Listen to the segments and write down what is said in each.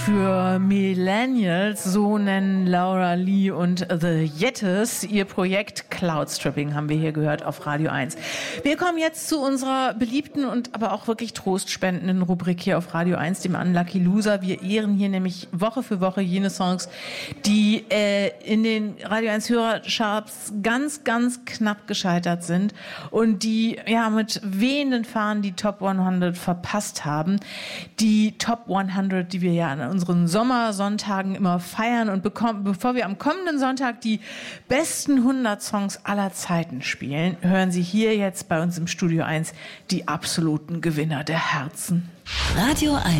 Für Millennials, so nennen Laura Lee und The Yettes ihr Projekt Cloudstripping, haben wir hier gehört auf Radio 1. Wir kommen jetzt zu unserer beliebten und aber auch wirklich trostspendenden Rubrik hier auf Radio 1, dem Unlucky Loser. Wir ehren hier nämlich Woche für Woche jene Songs, die in den Radio 1 Hörercharts ganz, ganz knapp gescheitert sind und die ja mit wehenden Fahnen die Top 100 verpasst haben. Die Top 100, die wir ja an unseren Sommersonntagen immer feiern und bevor wir am kommenden Sonntag die besten 100 Songs aller Zeiten spielen, hören Sie hier jetzt bei uns im Studio 1 die absoluten Gewinner der Herzen. Radio 1,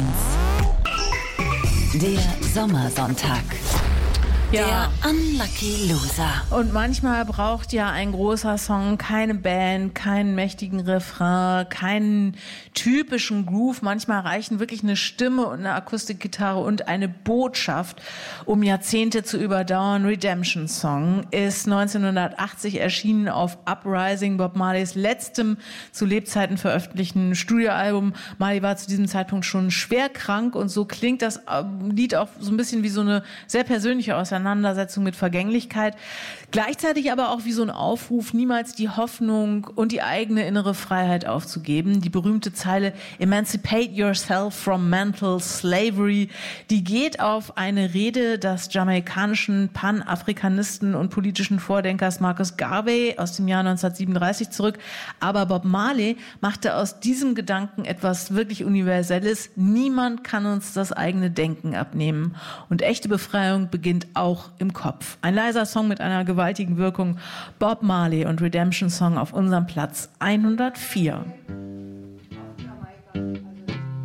der Sommersonntag. Ja. Der Unlucky Loser. Und manchmal braucht ja ein großer Song keine Band, keinen mächtigen Refrain, keinen typischen Groove. Manchmal reichen wirklich eine Stimme und eine Akustikgitarre und eine Botschaft, um Jahrzehnte zu überdauern. Redemption Song ist 1980 erschienen auf Uprising, Bob Marleys letztem zu Lebzeiten veröffentlichten Studioalbum. Marley war zu diesem Zeitpunkt schon schwer krank und so klingt das Lied auch so ein bisschen wie so eine sehr persönliche Auseinandersetzung mit Vergänglichkeit, gleichzeitig aber auch wie so ein Aufruf, niemals die Hoffnung und die eigene innere Freiheit aufzugeben. Die berühmte Zeile "Emancipate yourself from mental slavery", die geht auf eine Rede des jamaikanischen Pan-Afrikanisten und politischen Vordenkers Marcus Garvey aus dem Jahr 1937 zurück. Aber Bob Marley machte aus diesem Gedanken etwas wirklich Universelles. Niemand kann uns das eigene Denken abnehmen. Und echte Befreiung beginnt auch im Kopf. Ein leiser Song mit einer gewaltigen Wirkung. Bob Marley und Redemption Song auf unserem Platz 104.